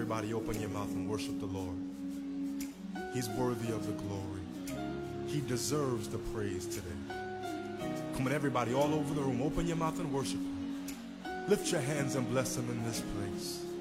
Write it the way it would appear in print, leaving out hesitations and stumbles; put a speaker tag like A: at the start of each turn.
A: everybody open your mouth and worship the Lord. He's worthy of the glory. He deserves the praise today. Come on, everybody all over the room, open your mouth and worship Him. Lift your hands and bless Him in this place.